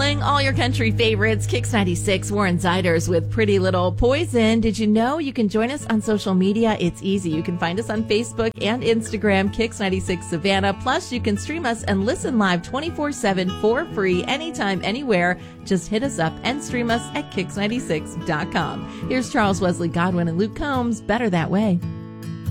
Playing all your country favorites, Kix 96, Warren Ziders with Pretty Little Poison. Did you know you can join us on social media? It's easy. You can find us on Facebook and Instagram, Kix 96 Savannah. Plus, you can stream us and listen live 24/7 for free anytime, anywhere. Just hit us up and stream us at Kix96.com. Here's Charles Wesley Godwin and Luke Combs. Better That Way.